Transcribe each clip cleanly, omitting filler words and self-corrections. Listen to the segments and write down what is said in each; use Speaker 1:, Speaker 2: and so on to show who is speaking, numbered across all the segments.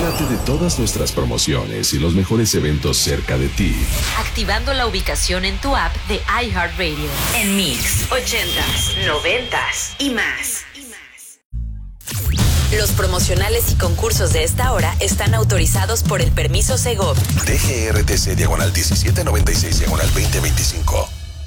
Speaker 1: Entérate de todas nuestras promociones y los mejores eventos cerca de ti.
Speaker 2: Activando la ubicación en tu app de iHeartRadio. En Mix 80s, 90s y más. Los promocionales y concursos de esta hora están autorizados por el permiso Segov.
Speaker 3: DGRTC /1796/2025.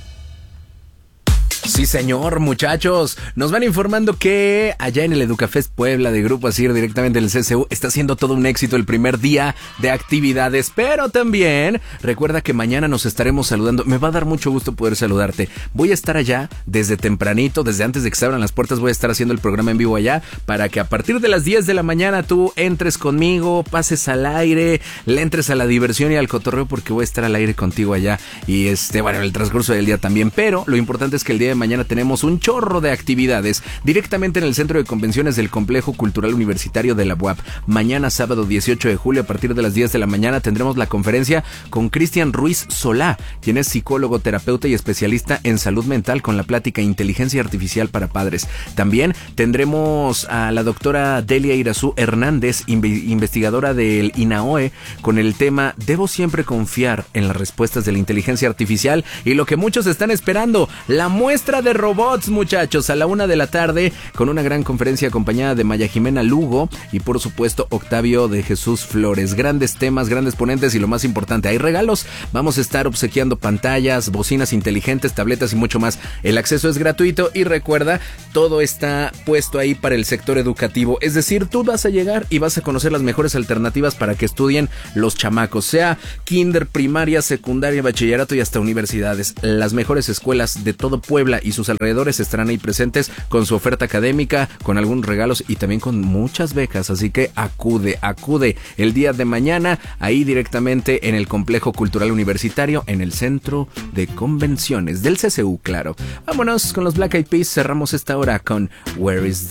Speaker 4: Sí, señor, muchachos. Nos van informando que allá en el Educafest Puebla de Grupo Asir, directamente en el CCU, está siendo todo un éxito el primer día de actividades. Pero también recuerda que mañana nos estaremos saludando. Me va a dar mucho gusto poder saludarte. Voy a estar allá desde tempranito, desde antes de que se abran las puertas. Voy a estar haciendo el programa en vivo allá para que a partir de las 10 de la mañana tú entres conmigo, pases al aire, le entres a la diversión y al cotorreo, porque voy a estar al aire contigo allá. Y bueno, en el transcurso del día también. Pero lo importante es que el día de mañana tenemos un chorro de actividades directamente en el Centro de Convenciones del Complejo Cultural Universitario de la UAP. Mañana, sábado 18 de julio, a partir de las 10 de la mañana, tendremos la conferencia con Cristian Ruiz Solá, quien es psicólogo, terapeuta y especialista en salud mental, con la plática Inteligencia Artificial para Padres. También tendremos a la doctora Delia Irazú Hernández, investigadora del INAOE, con el tema ¿Debo siempre confiar en las respuestas de la inteligencia artificial? Y lo que muchos están esperando, la muestra de robots, muchachos, a la 1 de la tarde, con una gran conferencia acompañada de Maya Jimena Lugo y por supuesto Octavio de Jesús Flores. Grandes temas, grandes ponentes y lo más importante, hay regalos. Vamos a estar obsequiando pantallas, bocinas inteligentes, tabletas y mucho más. El acceso es gratuito y recuerda, todo está puesto ahí para el sector educativo. Es decir, tú vas a llegar y vas a conocer las mejores alternativas para que estudien los chamacos, sea kinder, primaria, secundaria, bachillerato y hasta universidades. Las mejores escuelas de todo Puebla y sus alrededores estarán ahí presentes con su oferta académica, con algunos regalos y también con muchas becas, así que acude el día de mañana ahí directamente en el Complejo Cultural Universitario, en el Centro de Convenciones del CCU, claro. Vámonos con los Black Eyed Peas, cerramos esta hora con Where is